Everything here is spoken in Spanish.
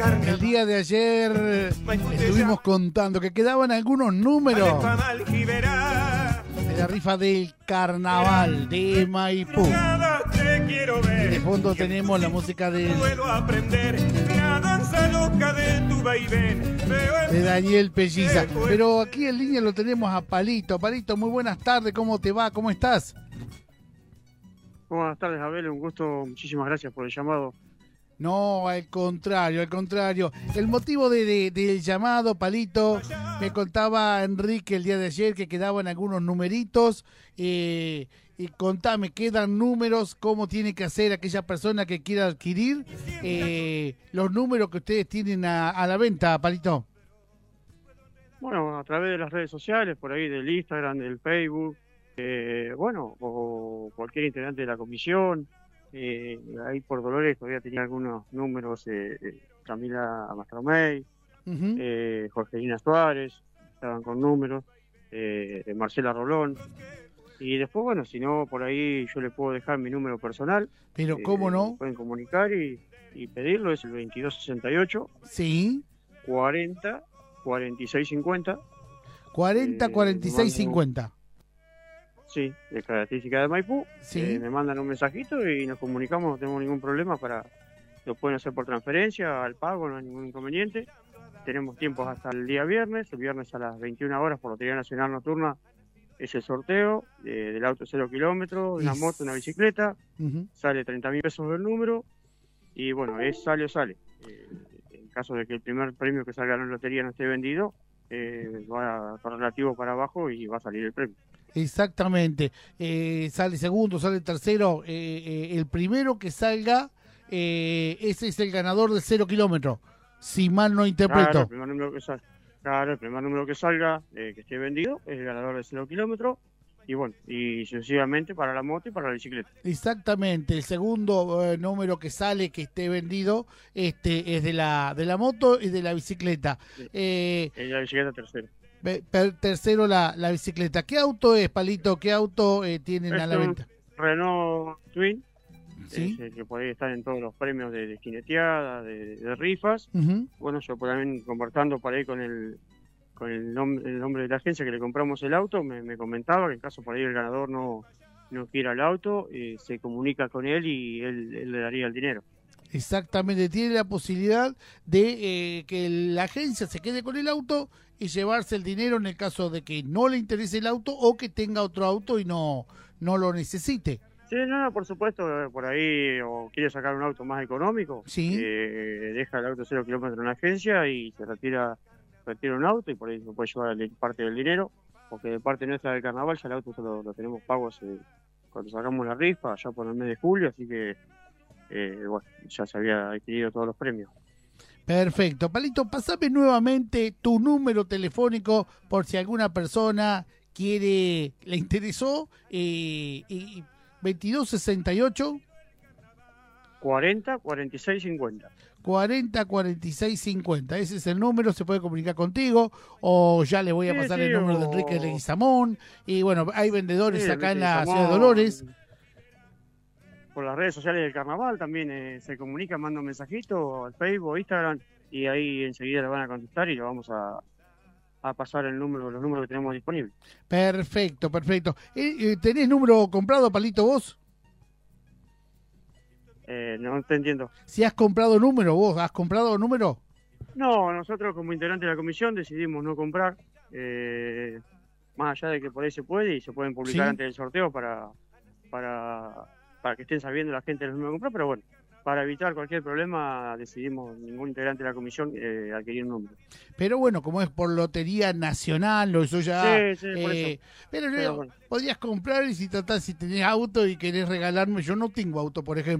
El día de ayer estuvimos contando que quedaban algunos números de la rifa del carnaval de Maipú. De fondo tenemos la música de Daniel Pelliza. Pero aquí en línea lo tenemos a Palito. Palito, muy buenas tardes. ¿Cómo te va? ¿Cómo estás? Buenas tardes, Abel. Un gusto. Muchísimas gracias por el llamado. No, al contrario, al contrario. El motivo del llamado, Palito, me contaba Enrique el día de ayer que quedaban algunos numeritos. Y contame, ¿quedan números? ¿Cómo tiene que hacer aquella persona que quiera adquirir los números que ustedes tienen a la venta, Palito? Bueno, a través de las redes sociales, por ahí del Instagram, del Facebook, o cualquier integrante de la comisión. Ahí por Dolores todavía tenía algunos números, Camila Mastromey, Jorgelina Suárez, estaban con números, Marcela Rolón. Y después, bueno, si no, por ahí yo le puedo dejar mi número personal. Pero cómo no. Pueden comunicar y pedirlo, es el 2268. Sí. 40 46 50. 40 46 50. Sí, de característica de Maipú. Sí. Me mandan un mensajito y nos comunicamos, no tengo ningún problema lo pueden hacer por transferencia, al pago, no hay ningún inconveniente. Tenemos tiempos hasta el día viernes, el viernes a las 21 horas por Lotería Nacional Nocturna es el sorteo del auto 0 kilómetros, una moto, una bicicleta, sale 30.000 pesos del número y bueno, es sale o sale. En caso de que el primer premio que salga en la lotería no esté vendido, va relativo para abajo y va a salir el premio. Exactamente, sale segundo, sale tercero, el primero que salga, ese es el ganador de 0 kilómetros, si mal no interpreto. Claro, el primer número que salga, que esté vendido, es el ganador de 0 kilómetros, y bueno, y sucesivamente para la moto y para la bicicleta. Exactamente, el segundo número que sale, que esté vendido, es de la moto y de la bicicleta. La bicicleta tercero. Tercero la bicicleta. ¿Qué auto es, Palito? ¿Qué auto tienen a la venta? Renault Twin, ¿sí? Que por ahí están en todos los premios de jineteada, de rifas. Bueno, yo también conversando por ahí con el nombre de la agencia que le compramos el auto, me comentaba que en caso por ahí el ganador no quiera el auto, se comunica con él y él le daría el dinero. Exactamente, tiene la posibilidad de que la agencia se quede con el auto y llevarse el dinero en el caso de que no le interese el auto o que tenga otro auto y no lo necesite. Sí, no, por supuesto, por ahí o quiere sacar un auto más económico, sí. Deja el auto 0 kilómetros en la agencia y se retira un auto y por ahí se puede llevar parte del dinero, porque de parte nuestra del carnaval ya el auto lo tenemos pago cuando sacamos la rifa, ya por el mes de julio, así que ya se había adquirido todos los premios. Perfecto. Palito, pasame nuevamente tu número telefónico por si alguna persona le interesó. 2268 40 46 50. 40 46 50. Ese es el número, se puede comunicar contigo o ya le voy a pasar el número de Enrique Leguizamón. Y bueno, hay vendedores acá en la ciudad de Dolores. Por las redes sociales del carnaval también se comunica, manda un mensajito al Facebook, Instagram, y ahí enseguida le van a contestar y le vamos a pasar los números que tenemos disponibles. Perfecto. ¿Tenés número comprado, Palito, vos? No te entiendo. Si has comprado número, ¿vos has comprado número? No, nosotros como integrantes de la comisión decidimos no comprar, más allá de que por ahí se puede y se pueden publicar antes del sorteo para que estén sabiendo la gente los números que compró, pero bueno, para evitar cualquier problema decidimos ningún integrante de la comisión adquirir un número. Pero bueno, como es por Lotería Nacional, eso ya... Sí, por eso. Pero bueno, podrías comprar y si tenés auto y querés regalarme, yo no tengo auto, por ejemplo.